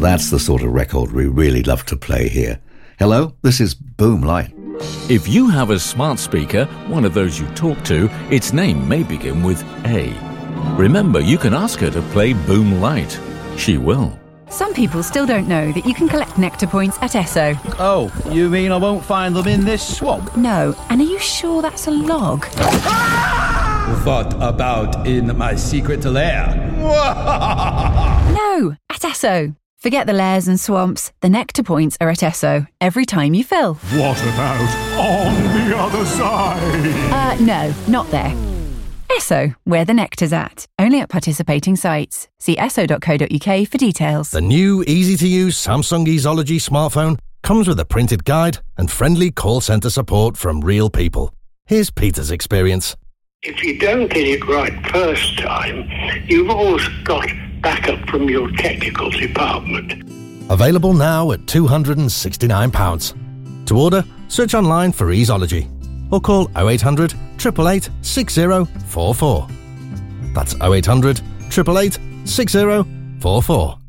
that's the sort of record we really love to play here. Hello, this is Boom Light. If you have a smart speaker, one of those you talk to, its name may begin with A. Remember, you can ask her to play Boom Light. She will. Some people still don't know that you can collect nectar points at Esso. Oh, you mean I won't find them in this swamp? No, and are you sure that's a log? What about in my secret lair? No, at Esso. Forget the lairs and swamps. The nectar points are at Esso every time you fill. What about on the other side? No, not there. Esso, where the nectar's at. Only at participating sites. See esso.co.uk for details. The new, easy-to-use Samsung Easology smartphone comes with a printed guide and friendly call centre support from real people. Here's Peter's experience. If you don't get it right first time, you've always got backup from your technical department. Available now at £269. To order, search online for Easology or call 0800 888 6044. That's 0800 888 6044.